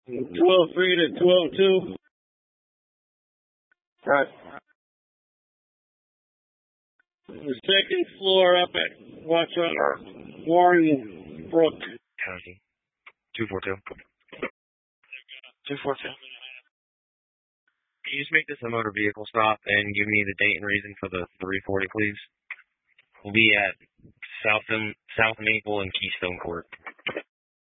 12-3 to 12-2. Right. The second floor up at Warren Brook. County. 242. 242. Can you just make this a motor vehicle stop and give me the date and reason for the 340, please? We'll be at South Maple and Keystone Court.